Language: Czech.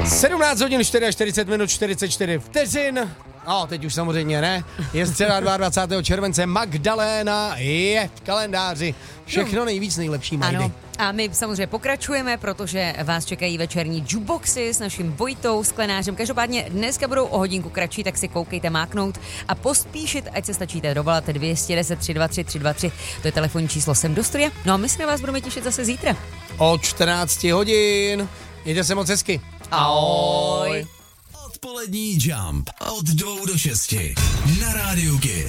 17 hodin 44 minut 44 vteřin. Teď už samozřejmě ne. Je středa 22. července, Magdaléna je v kalendáři. Všechno nejvíc, nejlepší, Majdy. Ano. A my samozřejmě pokračujeme, protože vás čekají večerní jukeboxy s naším Vojtou Sklenářem. Každopádně dneska budou o hodinku kratší, tak si koukejte máknout a pospíšit, ať se stačíte dovolat 210 323 323. To je telefonní číslo sem do studia. No a my se na vás budeme těšit zase zítra. Od 14 hodin. Mějte se moc hezky. Ahoj. Odpolední Jump od 2 do 6 na Rádiu Kiss.